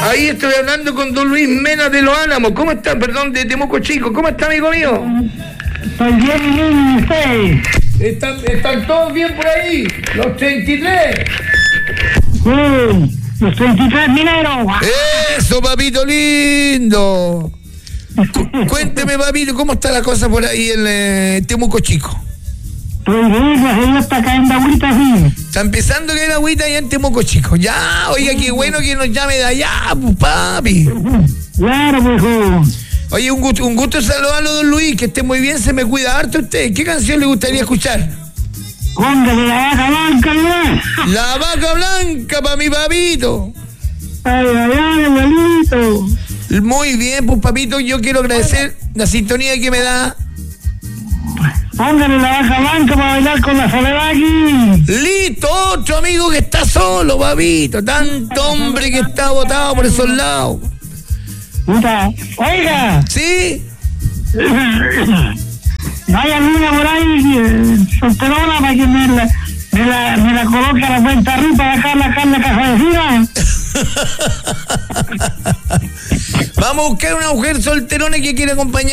Ahí estoy hablando con don Luis Mena de Los Álamos. ¿Cómo está? Perdón, de Temuco Chico. ¿Cómo está, amigo mío? Estoy bien, ¿y usted? ¿Están todos bien por ahí? Los 33. Sí, los 33 mineros. Eso, papito lindo. Cuénteme, papito, ¿cómo está la cosa por ahí en Temuco Chico? Pues bien, está cayendo agüita así. Está empezando a caer agüita allá en Temuco Chico. Ya, oiga, qué bueno que nos llame de allá, pues, papi. Claro, pues. Oye, un gusto saludarlo, don Luis, que esté muy bien, se me cuida harto usted. ¿Qué canción le gustaría escuchar? Póngale la vaca blanca, ¿no? La vaca blanca para mi papito. Ay, abuelito. Muy bien, pues, papito, yo quiero agradecer la sintonía que me da. Póngale la vaca blanca para bailar con la soledad aquí. Listo, otro amigo que está solo, papito. Tanto hombre que está botado por esos lados. Puta, oiga. ¿Sí? ¿No hay alguna por ahí solterona para que me la coloque a la cuenta arriba para dejar la carne cafecina? Vamos a buscar una mujer solterona que quiera acompañar.